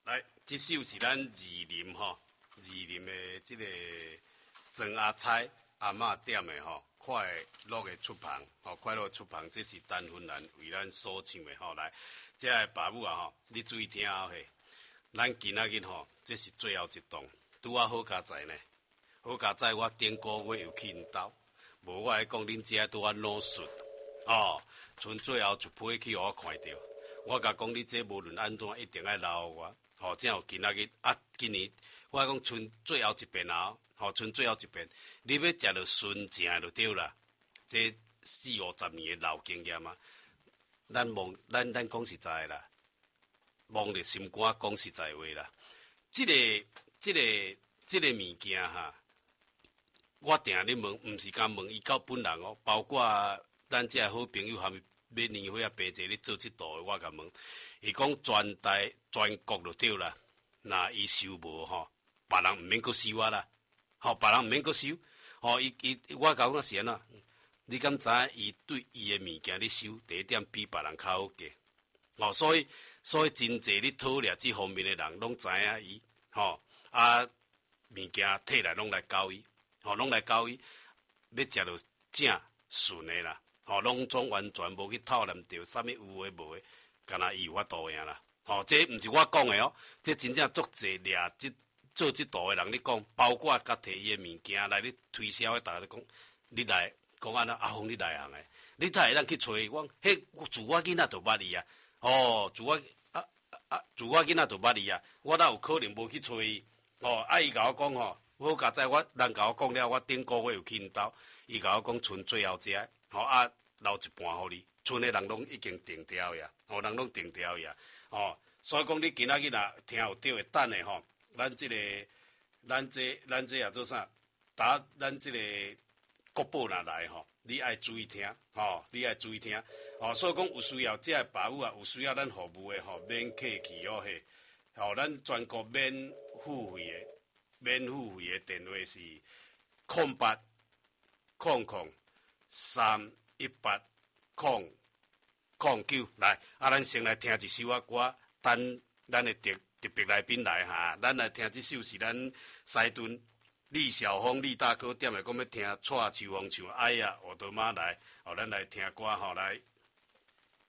来，这首是咱二林吼，二林的这个庄阿菜阿嬷点的吼，快乐的出旁吼，快乐出旁，这是陈芬兰为咱所唱的吼。来，这个爸母啊吼，你注意听好嘿。咱今仔日吼，这是最后一档，拄啊好佳哉呢。好佳哉，我顶个月又去因兜，无我来讲恁遮拄啊脑损哦，剩最后一批去互我看到。我甲讲，你这无论安怎，一定爱留我。吼，正有今仔日啊，今年我讲剩最后一遍啊，吼，剩最后一遍，你要食着纯正就对啦。这40-50年的老经验啊，咱讲实在啦，望着心肝讲实在话啦。这个物件哈，我定咧问，毋是讲问伊到本人哦，包括咱这好朋友含要年会啊，平姐咧做这道的，我甲问，伊讲全国就对啦。那伊收无吼，别人毋免阁收啊啦，吼，别人毋免阁收，吼，我甲讲是安怎？你敢知影伊对伊的物件咧收，第一点比别人较好价，吼，所以真济咧讨论这方面的人拢知影伊，吼，啊，物件摕来拢来交伊，吼，拢来交伊，要食着正顺的啦。吼，拢总完全无去讨论着啥物有诶无诶，干那伊有法度样啦。吼，这毋是我讲诶哦，这真正足济掠做这道诶人咧讲，包括甲摕伊诶物件来咧推销诶，逐个咧讲，你来讲安那阿峰你来行诶，你才会当去找我，迄自我囡仔就捌伊啊，哦，自我囡仔就捌伊啊，我哪有可能无去找伊？哦，啊伊甲我讲吼，好佳哉，人甲我讲了，我顶个月有去因兜，伊甲我讲剩最后只。吼啊，留一半互你，剩诶人拢已经定掉呀，吼，人拢定掉呀，吼，所以讲你今仔日若听有对诶，等诶吼，咱这也做啥？咱这个国宝若来吼，你爱注意听，吼，你爱注意听，吼，所以讲有需要，这爸母啊，有需要咱服务诶吼，免客气哦嘿，吼，咱全国免付费诶电话是0800-318-009来，啊，咱先来听一首歌，等咱的特别来宾来哈，咱来听这首是咱西屯李小峰李大哥点来讲要听蔡秋凤唱，哎呀，我的妈来，咱来听歌吼来。